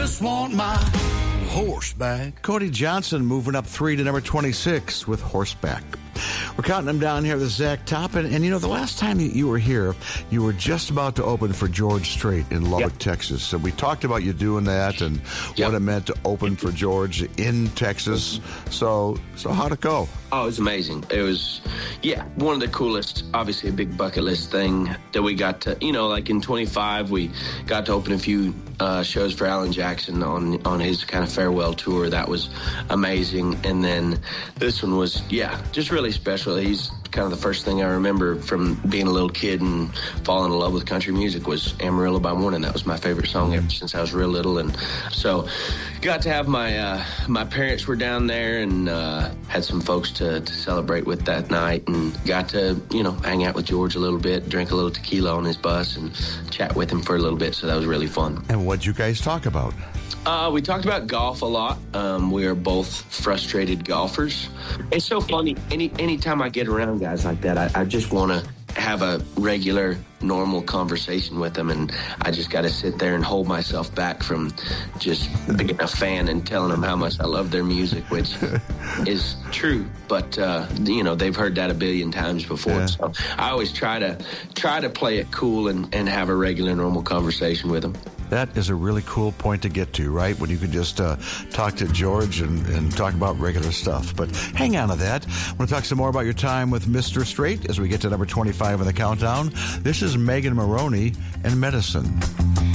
just want my horseback. Cody Johnson moving up 3 to number 26 with Horseback. We're counting them down here with Zach Top. And you know, the last time you were here, you were just about to open for George Strait in Lubbock, Texas. So we talked about you doing that and what it meant to open for George in Texas. So how'd it go? Oh, it was amazing. It was, one of the coolest, obviously a big bucket list thing that we got to, like in 25, we got to open a few shows for Alan Jackson on his kind of farewell tour. That was amazing. And then this one was, just really special. He's kind of the first thing I remember from being a little kid and falling in love with country music was Amarillo by Morning. That was my favorite song ever since I was real little. And so got to have my parents were down there and had some folks to celebrate with that night, and got to, hang out with George a little bit, drink a little tequila on his bus and chat with him for a little bit. So that was really fun. And what'd you guys talk about? We talked about golf a lot. We are both frustrated golfers. It's so funny. Anytime I get around guys like that, I just want to have a regular, normal conversation with them, and I just got to sit there and hold myself back from just being a fan and telling them how much I love their music, which is true, but they've heard that a billion times before. So I always try to play it cool and have a regular, normal conversation with them. That is a really cool point to get to, right? When you can just talk to George and talk about regular stuff. But hang on to that. I want to talk some more about your time with Mr. Strait as we get to number 25 in the countdown. This is Megan Maroney and Medicine.